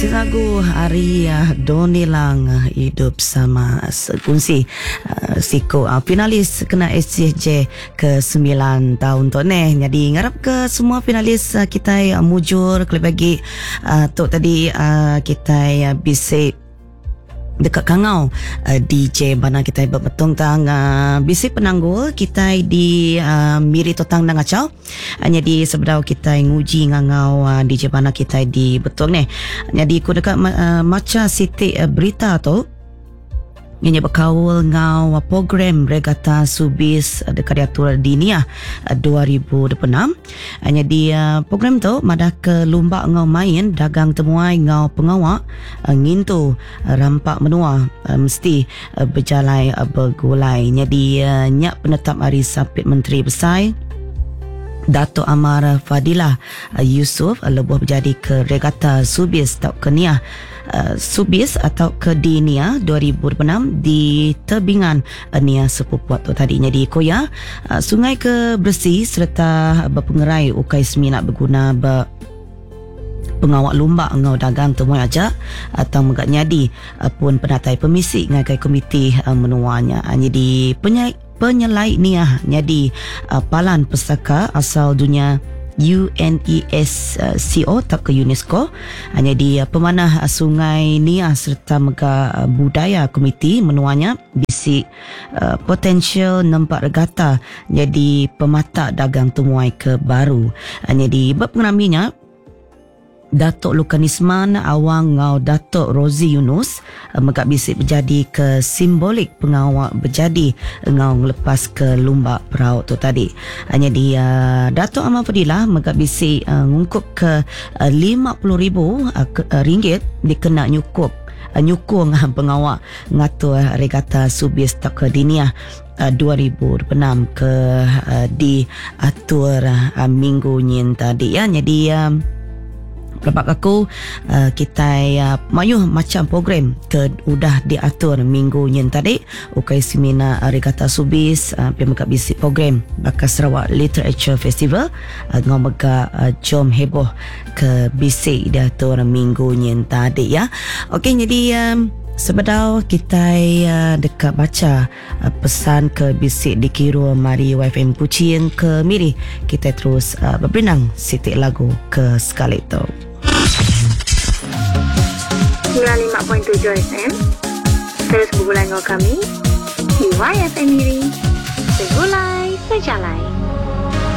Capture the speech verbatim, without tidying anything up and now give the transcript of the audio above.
si lagu Hari uh, Donilang uh, hidup sama sekongsi uh, Siko uh, finalis kena S C J ke sembilan tahun tu ni. Jadi ngarap ke semua finalis uh, kita uh, mujur kelip bagi uh, tu tadi uh, kita uh, bisik dekat Kangau uh, D J bana kita berbetung tang uh, bisi penanggul kita di uh, miri totang nang acau uh, jadi sebedau kita nguji ngangau uh, D J bana kita di betung ni. Jadi ku dekat uh, maca siti uh, berita tu yang berkawal ngau program regata subis dekat diatur dinia dua ribu dua puluh enam. Jadi program tu madah ke lumba ngau main dagang temuai ngau pengawak ngintu rampak menua mesti berjalai bergulai. Jadi nyak penetap hari Sapit Menteri Besar Dato' Amar Fadilah Yusof lebuh berjadi ke regata subis atau kenia uh, subis atau ke di Nia dua ribu dua puluh enam di tebingan uh, Nia Sepupuat tu tadi. Jadi koya uh, sungai ke bersih serta berpengerai ukai semina berguna ber pengawak lumba ngau dagang temui aja atau megak nyadi uh, pun penatai permisi ngakai komiti uh, menuanya. Uh, jadi penyai penyelai niah jadi uh, palan pesaka asal dunia UNESCO tak ke UNESCO. Hanya di uh, pemanah uh, sungai Nia serta mega uh, budaya komiti menuanya bisi uh, potensial nampak regata jadi pemata dagang temuai ke baru. Hanya di bab pengenaminya Datuk Lukanisman awang ngau Datuk Rozi Yunus uh, megak bisik berjadi ke simbolik pengawak berjadi ngau lepas ke lumba peraut tu tadi. Hanya di uh, Datuk Amar Fadilah megak bisik uh, ngungkup ke uh, lima puluh ribu uh, ke, uh, ringgit dikena nyukup uh, nyukung uh, pengawak ngatur uh, regata subis tak ke dinia uh, dua ribu dua puluh enam ke uh, diatur uh, minggu nyin tadi ya. Jadi uh, Lepas aku uh, kita uh, mayuh macam program ke udah diatur minggu nyen tadi ukai semina uh, regata subis uh, pi mega bisi program bakal Sarawak Literature Festival uh, ngau mega uh, jom heboh ke bisi diatur minggu nyen tadi ya. Okey, jadi um, sebedau kita uh, dekat baca uh, pesan ke bisik dikira mari Y F M Kuching ke miri kita terus uh, berbenang sitik lagu ke sekali tu sembilan puluh lima perpuluhan tujuh F M terus bergulai dengan kami di Y F M Miri Segulai Sejalai.